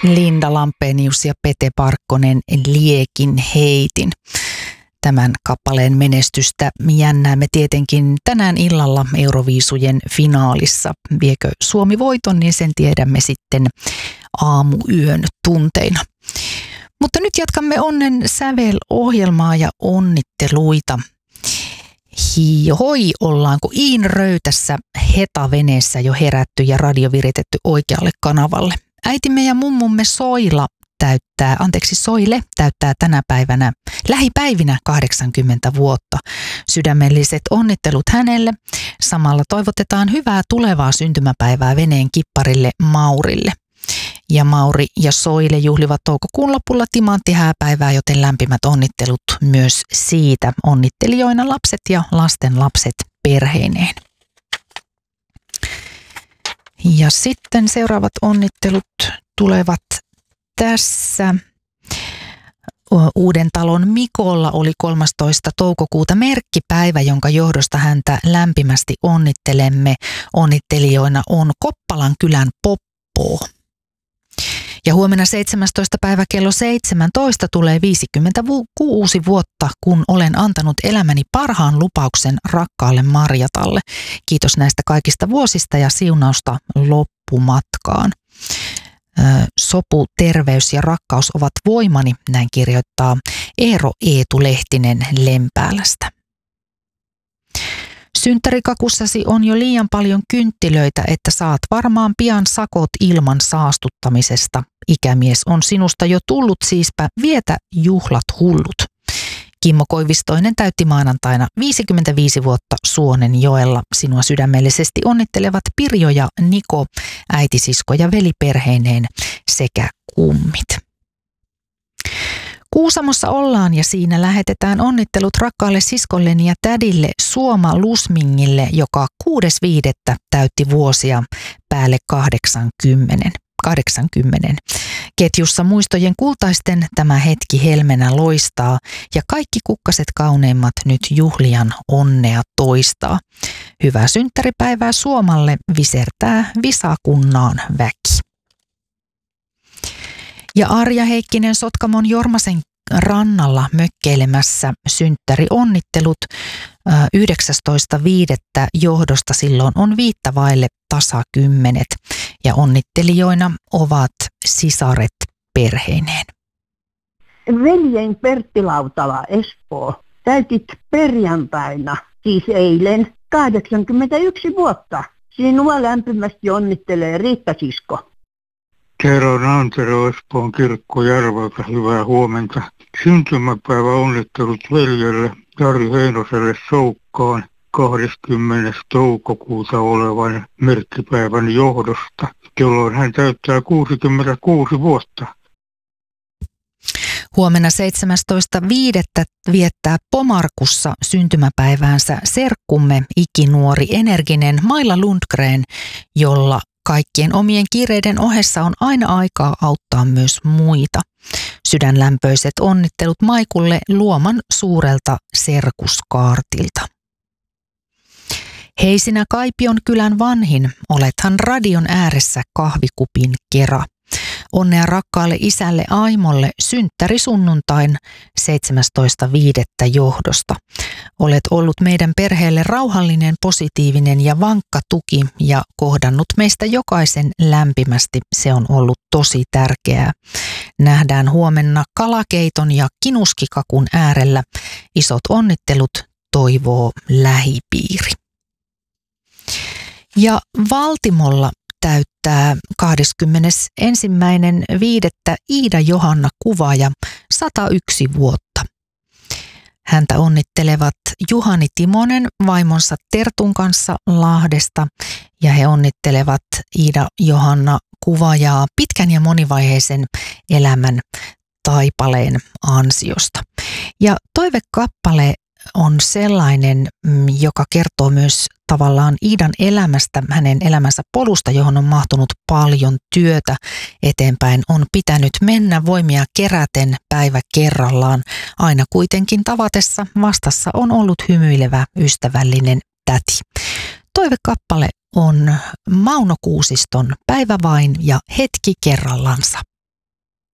Linda Lampenius ja Pete Parkkonen Liekin heitin. Tämän kappaleen menestystä jännäämme tietenkin tänään illalla Euroviisujen finaalissa. Viekö Suomi voiton, niin sen tiedämme sitten aamuyön tunteina. Mutta nyt jatkamme Onnen sävel-ohjelmaa ja onnitteluita. Hoi, ollaanko Iin Röytässä Heta-veneessä jo herätty ja radio viritetty oikealle kanavalle. Äitimme ja mummumme Soile täyttää tänä päivänä lähipäivinä 80 vuotta. Sydämelliset onnittelut hänelle. Samalla toivotetaan hyvää tulevaa syntymäpäivää veneen kipparille Maurille. Ja Mauri ja Soile juhlivat toukokuun lopulla timanttihääpäivää, joten lämpimät onnittelut myös siitä. Onnittelijoina lapset ja lasten lapset perheineen. Ja sitten seuraavat onnittelut tulevat tässä. Uudentalon Mikolla oli 13. toukokuuta merkkipäivä, jonka johdosta häntä lämpimästi onnittelemme. Onnittelijoina on Koppalan kylän Poppo. Ja huomenna 17. päivä kello 17 tulee 56 vuotta, kun olen antanut elämäni parhaan lupauksen rakkaalle Marjatalle. Kiitos näistä kaikista vuosista ja siunausta loppumatkaan. Sopu, terveys ja rakkaus ovat voimani, näin kirjoittaa Eero Eetu Lehtinen Lempäälästä. Synttärikakussasi on jo liian paljon kynttilöitä, että saat varmaan pian sakot ilman saastuttamisesta. Ikämies on sinusta jo tullut, siispä vietä juhlat hullut. Kimmo Koivistoinen täytti maanantaina 55 vuotta Suonenjoella. Sinua sydämellisesti onnittelevat Pirjo ja Niko, äitisisko ja veliperheineen sekä kummit. Kuusamossa ollaan ja siinä lähetetään onnittelut rakkaalle siskolleni ja tädille Suoma Lusmingille, joka 6.5. täytti vuosia päälle 80. Ketjussa muistojen kultaisten tämä hetki helmenä loistaa ja kaikki kukkaset kauneimmat nyt juhlian onnea toistaa. Hyvää synttäripäivää Suomalle visertää Visakunnaan väki. Ja Arja Heikkinen Sotkamon Jormasen rannalla mökkeilemässä synttärionnittelut 19.5. johdosta, silloin on 5 tasa 10 ja onnittelijoina ovat sisaret perheineen. Veljen Pertti Lautala Espoo täytit perjantaina, siis eilen, 81 vuotta. Sinua lämpimästi onnittelee Riitta-sisko. Täällä on Antero Espoon Kirkkojärveltä. Hyvää huomenta. Syntymäpäivä onnittelut veljelle Jari Heinoselle Soukkaan 20. toukokuuta olevan merkkipäivän johdosta, jolloin hän täyttää 66 vuotta. Huomenna 17.5. viettää Pomarkussa syntymäpäiväänsä serkkumme ikinuori energinen Maila Lundgren, jolla kaikkien omien kiireiden ohessa on aina aikaa auttaa myös muita. Sydänlämpöiset onnittelut Maikulle Luoman suurelta serkuskaartilta. Hei sinä Kaipion kylän vanhin, olethan radion ääressä kahvikupin kera. Onnea rakkaalle isälle Aimolle synttärisunnuntain 17.5. johdosta. Olet ollut meidän perheelle rauhallinen, positiivinen ja vankka tuki ja kohdannut meistä jokaisen lämpimästi. Se on ollut tosi tärkeää. Nähdään huomenna kalakeiton ja kinuskikakun äärellä. Isot onnittelut toivoo lähipiiri. Ja Valtimolla täyttää 21.5. Iida Johanna Kuvaaja 101 vuotta. Häntä onnittelevat Juhani Timonen vaimonsa Tertun kanssa Lahdesta ja he onnittelevat Iida Johanna Kuvaajaa pitkän ja monivaiheisen elämän taipaleen ansiosta. Ja toivekappale on sellainen, joka kertoo myös tavallaan Iidan elämästä, hänen elämänsä polusta, johon on mahtunut paljon työtä eteenpäin. On pitänyt mennä voimia keräten päivä kerrallaan. Aina kuitenkin tavatessa vastassa on ollut hymyilevä, ystävällinen täti. Toivekappale on Mauno Kuusiston Päivä vain ja hetki kerrallansa.